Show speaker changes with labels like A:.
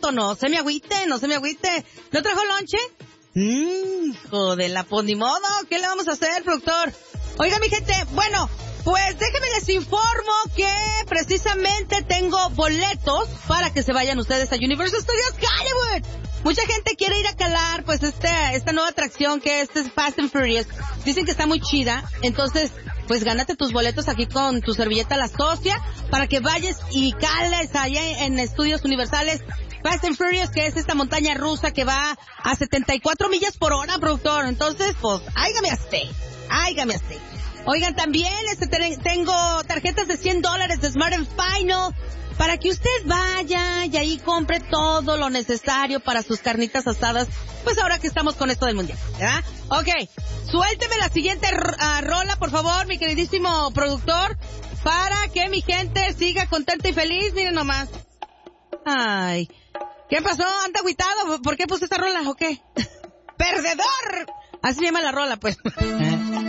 A: vato, no se me agüite. ¿No trajo lonche? Hijo de la pondimodo, ¿qué le vamos a hacer, productor? Oiga, mi gente, bueno, pues déjenme les informo que precisamente tengo boletos para que se vayan ustedes a Universal Studios Hollywood. Mucha gente quiere ir a calar, pues, esta nueva atracción que es Fast and Furious. Dicen que está muy chida, entonces, pues, gánate tus boletos aquí con tu servilleta La Socia para que vayas y cales allá en Estudios Universales Fast and Furious, que es esta montaña rusa que va a 74 millas por hora, productor. Entonces, pues, áigame a usted. Oigan, también tengo tarjetas de $100 de Smart & Final para que usted vaya y ahí compre todo lo necesario para sus carnitas asadas, pues ahora que estamos con esto del mundial, ¿verdad? Ok, suélteme la siguiente rola, por favor, mi queridísimo productor, para que mi gente siga contenta y feliz. Miren nomás. Ay, ¿qué pasó? ¿Anda agüitado? ¿Por qué puse esta rola o qué? ¡Perdedor! Así se llama la rola, pues.